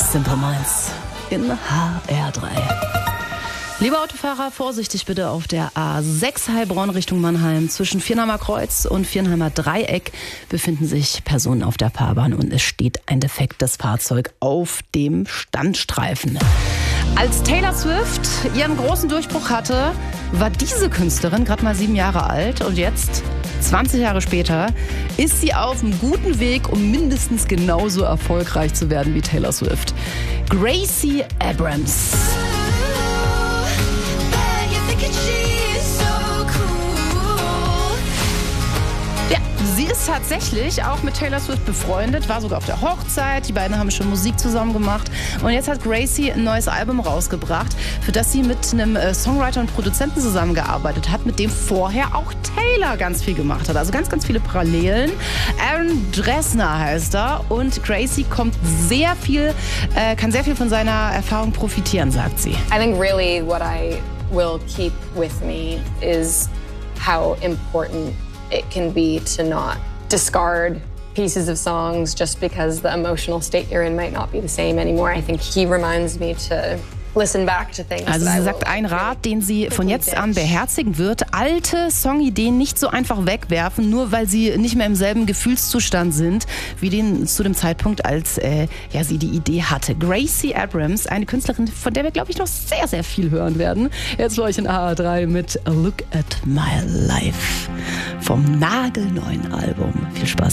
Simple Minds in HR3. Lieber Autofahrer, vorsichtig bitte auf der A6 Heilbronn Richtung Mannheim. Zwischen Viernheimer Kreuz und Viernheimer Dreieck befinden sich Personen auf der Fahrbahn und es steht ein defektes Fahrzeug auf dem Standstreifen. Als Taylor Swift ihren großen Durchbruch hatte, war diese Künstlerin gerade mal 7 Jahre alt und jetzt, 20 Jahre später, ist sie auf einem guten Weg, um mindestens genauso erfolgreich zu werden wie Taylor Swift. Gracie Abrams. Ja, sie ist tatsächlich auch mit Taylor Swift befreundet, war sogar auf der Hochzeit. Die beiden haben schon Musik zusammen gemacht. Und jetzt hat Gracie ein neues Album rausgebracht, für das sie mit einem Songwriter und Produzenten zusammengearbeitet hat, mit dem vorher auch Taylor ganz viel gemacht hat. Also ganz, ganz viele Parallelen. Aaron Dresner heißt er. Und Gracie kann sehr viel von seiner Erfahrung profitieren, sagt sie. I think really what I will keep with me is how important it can be to not discard pieces of songs just because the emotional state you're in might not be the same anymore. I think he reminds me to listen back to things. Also sie sagt, ein Rat, den sie von jetzt an beherzigen wird: alte Songideen nicht so einfach wegwerfen, nur weil sie nicht mehr im selben Gefühlszustand sind, wie zu dem Zeitpunkt, als sie die Idee hatte. Gracie Abrams, eine Künstlerin, von der wir, glaube ich, noch sehr, sehr viel hören werden. Jetzt für euch in HR3 mit Look at My Life vom nagelneuen Album. Viel Spaß.